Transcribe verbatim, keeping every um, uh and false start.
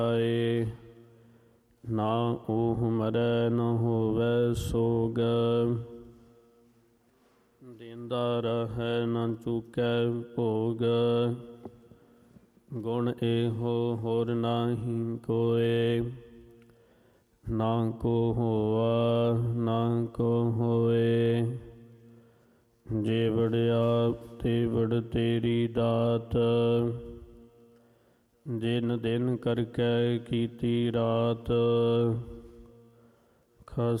ਆਏ। ਨਾ ਊਹ ਮਰੈ ਨ ਹੋਵੈ ਸੋਗ, ਦੇਂਦਾ ਰਹੈ ਨ ਚੂਕੈ ਭੋਗ। ਗੁਣ ਇਹੋ ਹੋਰ ਨਾਹੀ ਕੋਇ, ਨਾ ਕੋ ਹੋਆ ਨਾ ਕੋ ਹੋਏ। ਜੇ ਵਡਿਆ ਤੇ ਵਡ ਤੇਰੀ ਦਾਤ, ਜਿਨ ਦਿਨ ਕਰਕੇ ਕੀਤੀ ਰਾਤ।